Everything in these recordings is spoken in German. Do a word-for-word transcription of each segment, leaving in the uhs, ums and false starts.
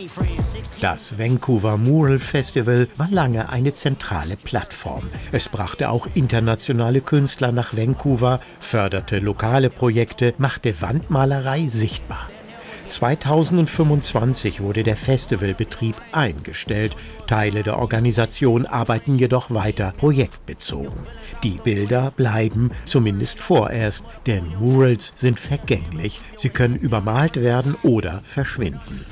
Das Vancouver Mural Festival war lange eine zentrale Plattform. Es brachte auch internationale Künstler nach Vancouver, förderte lokale Projekte, machte Wandmalerei sichtbar. zweitausendfünfundzwanzig wurde der Festivalbetrieb eingestellt. Teile der Organisation arbeiten jedoch weiter projektbezogen. Die Bilder bleiben, zumindest vorerst, denn Murals sind vergänglich. Sie können übermalt werden oder verschwinden.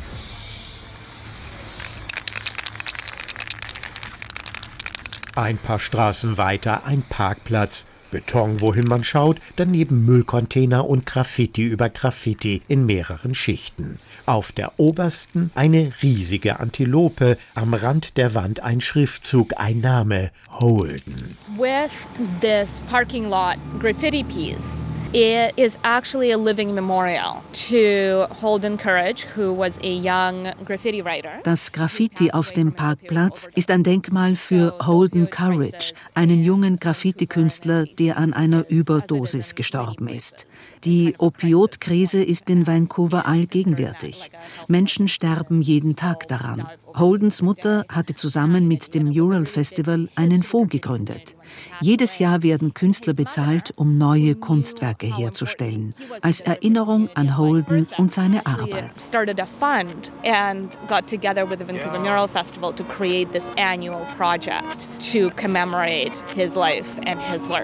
Ein paar Straßen weiter ein Parkplatz. Beton, wohin man schaut, daneben Müllcontainer und Graffiti über Graffiti in mehreren Schichten. Auf der obersten eine riesige Antilope, am Rand der Wand ein Schriftzug, ein Name, Holden. With this parking lot graffiti piece, it is actually a living memorial to Holden Courage, who was a young graffiti writer. Das Graffiti auf dem Parkplatz ist ein Denkmal für Holden Courage, einen jungen Graffiti-Künstler, der an einer Überdosis gestorben ist. Die Opioidkrise ist in Vancouver allgegenwärtig. Menschen sterben jeden Tag daran. Holdens Mutter hatte zusammen mit dem Mural Festival einen Fonds gegründet. Jedes Jahr werden Künstler bezahlt, um neue Kunstwerke herzustellen, als Erinnerung an Holden und seine Arbeit. She started a fund and got together with the Vancouver Mural Festival to create this annual project to commemorate his life and his work.